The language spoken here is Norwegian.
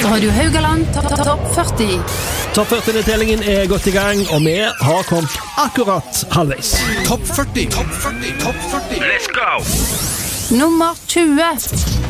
Radio Haugaland Topp 40. Topp 40-tellingen er godt i gang, og vi har kommet akkurat halvveis. Topp 40. Nummer 20.